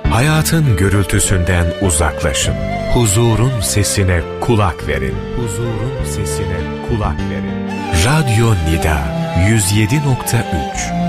Hayatın gürültüsünden uzaklaşın. Huzurun sesine kulak verin. Huzurun sesine kulak verin. Radyo Nida 107.3